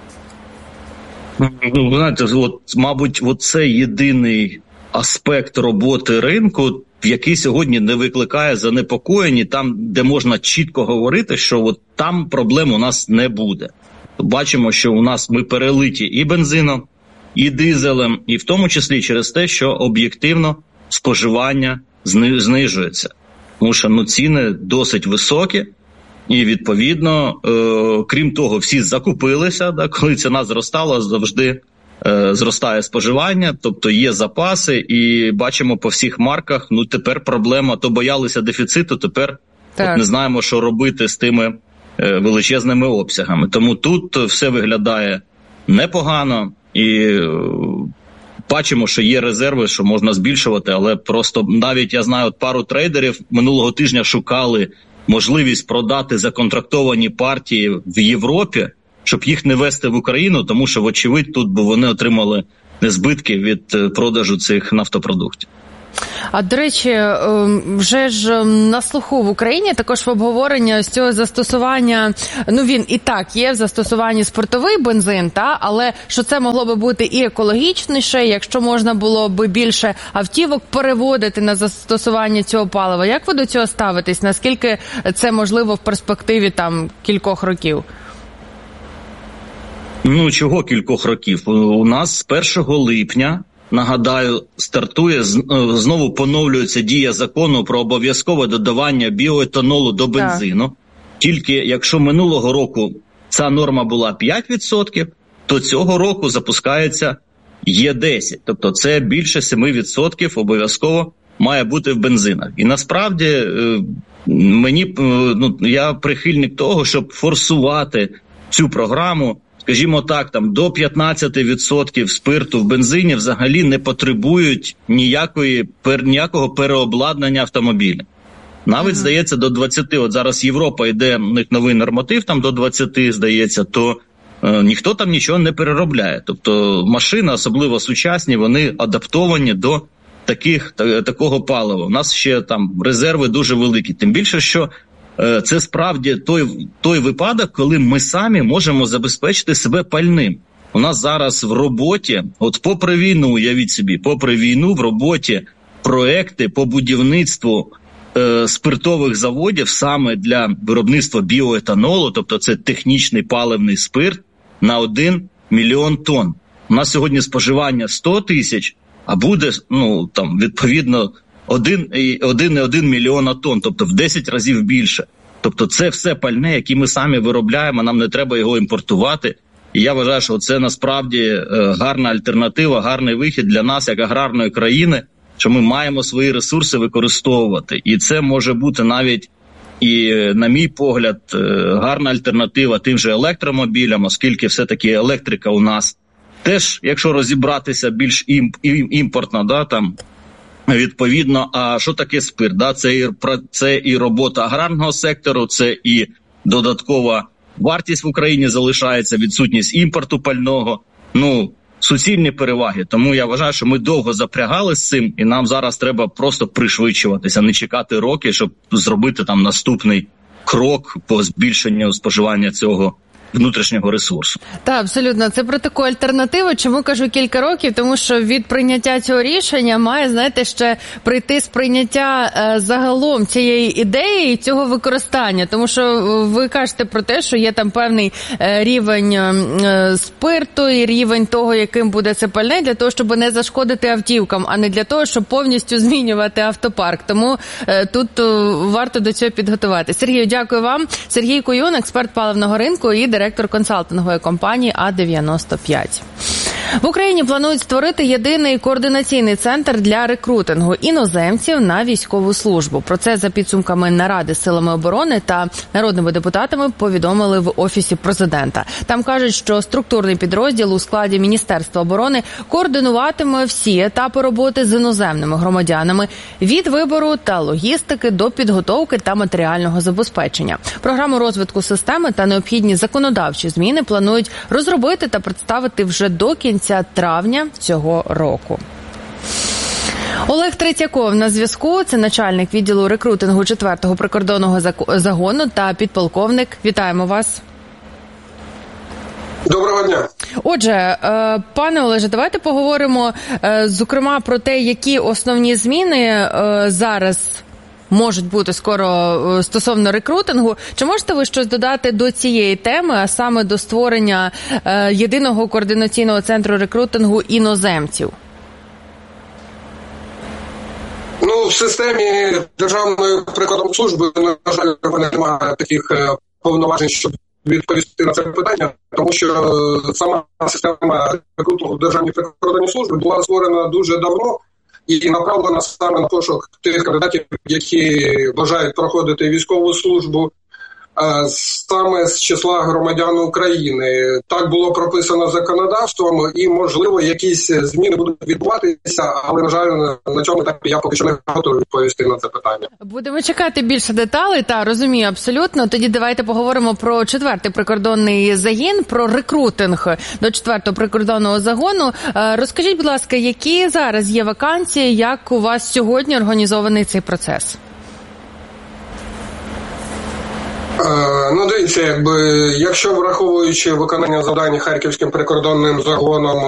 Знаєте, мабуть, це єдиний аспект роботи ринку, який сьогодні не викликає занепокоєння, там, де можна чітко говорити, що там проблем у нас не буде. Бачимо, що у нас ми перелиті і бензином, і дизелем, і в тому числі через те, що об'єктивно споживання знижується. Тому що ціни досить високі, і, відповідно, крім того, всі закупилися, коли ціна зростала, завжди зростає споживання, тобто є запаси, і бачимо по всіх марках, тепер проблема, то боялися дефіциту, тепер не знаємо, що робити з тими величезними обсягами. Тому тут все виглядає непогано, і бачимо, що є резерви, що можна збільшувати, але просто навіть я знаю, пару трейдерів минулого тижня шукали можливість продати законтрактовані партії в Європі, щоб їх не вести в Україну, тому що, вочевидь, тут би вони отримали збитки від продажу цих нафтопродуктів. А, до речі, вже ж на слуху в Україні також в обговоренні ось цього застосування, він і так є в застосуванні спиртовий бензин, але що це могло би бути і екологічніше, якщо можна було би більше автівок переводити на застосування цього палива. Як ви до цього ставитесь? Наскільки це можливо в перспективі кількох років? Чого кількох років? У нас з 1 липня, нагадаю, стартує, знову поновлюється дія закону про обов'язкове додавання біоетанолу до бензину. Тільки якщо минулого року ця норма була 5%, то цього року запускається Е10. Тобто це більше 7% обов'язково має бути в бензинах. І насправді я прихильник того, щоб форсувати цю програму. Скажімо так, до 15% спирту в бензині взагалі не потребують ніякого переобладнання автомобіля. Навіть, здається, до 20. От зараз Європа йде, у них новий норматив, до 20, здається, то ніхто там нічого не переробляє. Тобто машини, особливо сучасні, вони адаптовані до такого палива. У нас ще резерви дуже великі. Тим більше, що це справді той випадок, коли ми самі можемо забезпечити себе пальним. У нас зараз в роботі, попри війну, уявіть собі, попри війну в роботі проекти по будівництву спиртових заводів саме для виробництва біоетанолу, тобто це технічний паливний спирт, на 1 мільйон тонн. У нас сьогодні споживання 100 тисяч, а буде, відповідно, 1,1 мільйона тонн, тобто в 10 разів більше. Тобто це все пальне, яке ми самі виробляємо, нам не треба його імпортувати. І я вважаю, що це насправді гарна альтернатива, гарний вихід для нас, як аграрної країни, що ми маємо свої ресурси використовувати. І це може бути навіть, і, на мій погляд, гарна альтернатива тим же електромобілям, оскільки все-таки електрика у нас теж, якщо розібратися, більш імпортна, Відповідно, а що таке спирт? Да? Це і робота аграрного сектору, це і додаткова вартість в Україні залишається, відсутність імпорту пального. Суцільні переваги. Тому я вважаю, що ми довго запрягали з цим, і нам зараз треба просто пришвидшуватися, не чекати роки, щоб зробити там наступний крок по збільшенню споживання цього внутрішнього ресурсу. Так, абсолютно. Це про таку альтернативу. Чому кажу кілька років? Тому що від прийняття цього рішення має, знаєте, ще прийти сприйняття загалом цієї ідеї і цього використання. Тому що ви кажете про те, що є там певний рівень спирту і рівень того, яким буде це пальне, для того, щоб не зашкодити автівкам, а не для того, щоб повністю змінювати автопарк. Тому тут варто до цього підготувати. Сергію, дякую вам. Сергій Куюн, експерт паливного ринку і директор консалтингової компанії А-95. В Україні планують створити єдиний координаційний центр для рекрутингу іноземців на військову службу. Про це за підсумками наради з силами оборони та народними депутатами повідомили в Офісі президента. Там кажуть, що структурний підрозділ у складі Міністерства оборони координуватиме всі етапи роботи з іноземними громадянами від вибору та логістики до підготовки та матеріального забезпечення. Програму розвитку системи та необхідні законодавчі зміни планують розробити та представити вже до кінця травня цього року. Олег Третьяков на зв'язку. Це начальник відділу рекрутингу 4-го прикордонного загону та підполковник. Вітаємо вас. Доброго дня. Отже, пане Олеже, давайте поговоримо, зокрема, про те, які основні зміни зараз можуть бути скоро стосовно рекрутингу. Чи можете ви щось додати до цієї теми, а саме до створення єдиного координаційного центру рекрутингу іноземців? В системі Державної прикордонної служби, на жаль, немає таких повноважень, щоб відповісти на це питання, тому що сама система рекрутингу Державної прикордонної служби була створена дуже давно і направлена саме на пошук тих кандидатів, які бажають проходити військову службу саме з числа громадян України. Так було прописано законодавством, і, можливо, якісь зміни будуть відбуватися, але, на жаль, на цьому етапі я поки що не готовий відповісти на це питання. Будемо чекати більше деталей, розумію абсолютно. Тоді давайте поговоримо про 4-й прикордонний загін, про рекрутинг до 4-го прикордонного загону. Розкажіть, будь ласка, які зараз є вакансії, як у вас сьогодні організований цей процес? Дивіться, якщо враховуючи виконання завдань Харківським прикордонним загоном